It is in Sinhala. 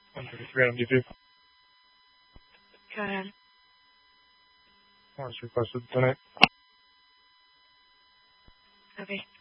Freedom, you do. Go ahead. Warrants requested tonight. Okay.